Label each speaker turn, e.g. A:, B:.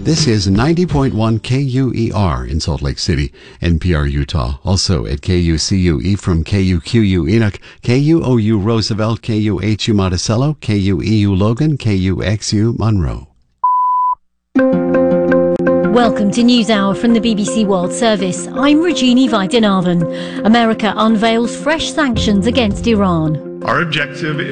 A: This is 90.1 KUER in Salt Lake City, NPR Utah. Also at KUCUE from KUQU Enoch, KUOU Roosevelt, KUHU Monticello, KUEU Logan, KUXU Monroe.
B: Welcome to NewsHour from the BBC World Service. I'm Regini Vaidyanathan. America unveils fresh sanctions against Iran.
C: Our objective